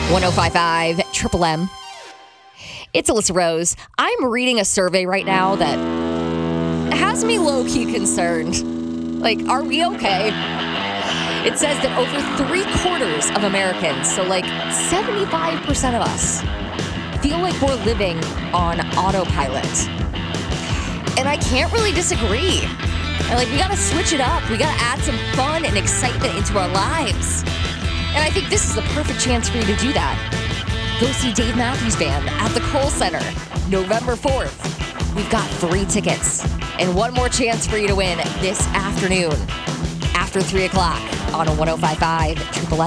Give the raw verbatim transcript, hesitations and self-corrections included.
one oh five point five Triple M. It's Alyssa Rose. I'm reading a survey right now that has me low-key concerned. Like, are we okay? It says that over three quarters of Americans, so like seventy-five percent of us, feel like we're living on autopilot. And I can't really disagree. Like, we gotta switch it up. We gotta add some fun and excitement into our lives. And I think this is the perfect chance for you to do that. Go see Dave Matthews Band at the Kohl Center, November fourth. We've got three tickets and one more chance for you to win this afternoon after three o'clock on a one oh five point five Triple M.